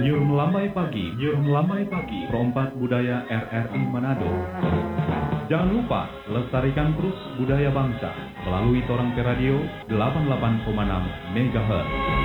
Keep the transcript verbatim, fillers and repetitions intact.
Nyur Melambai Pagi, Nyur Melambai Pagi, Perompak Budaya R R I Manado. Jangan lupa, lestarikan terus budaya bangsa melalui Torang Pe Radio delapan puluh delapan koma enam megahertz.